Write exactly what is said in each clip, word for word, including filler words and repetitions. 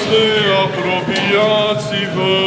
dragoste, apropiați-vă!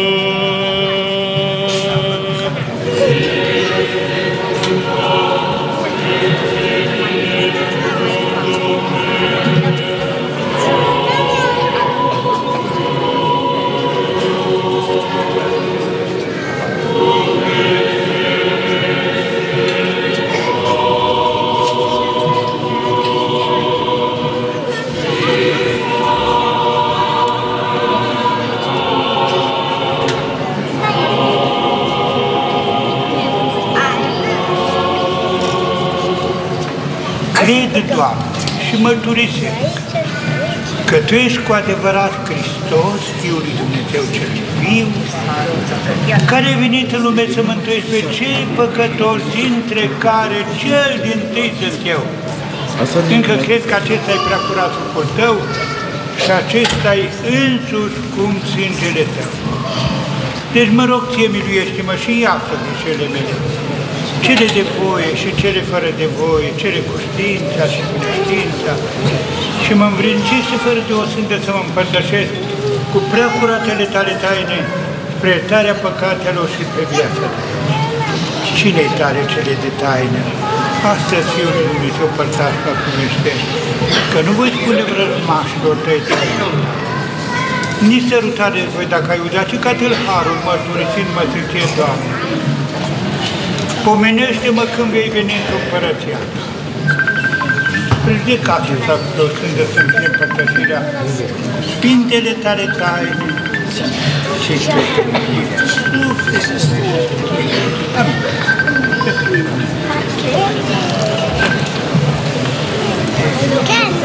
Cred, Doamne, și mărturisesc că Tu ești cu adevărat Hristos, Fiul lui Dumnezeu cel viu, care ai venit în lume să mântuiești pe cei păcătoși, dintre care cel dintâi sunt eu. Încă cred că acesta e preacuratul Tău și acesta e însuși cum sângele Tău. Deci mă rog, Ție, miluiește-mă și iartă greșelile mele, cele de voie și cele fără de voie, cele cu știința și cu neștiința, și mă învrednicește fără de o sândă să mă împărtășesc cu preacuratele Tale taine, spre iertarea păcatelor și pe viața Ta. Cine-i tale cele de taină? Astăzi, Fiul lui Dumnezeu, părtaș-mă primeștește, că nu voi spune vrăjmașilor Tăi taină, nici sărutare voi dacă ai udat, ci ca tâlharul mărturisind mă ție, Doamne. Pomenește-mă când vei veni într-o împărăția. Ridică acesta cu o sândă să-mi fie împărtășirea Sfintele Tale taine și spre mântuirea. Amin.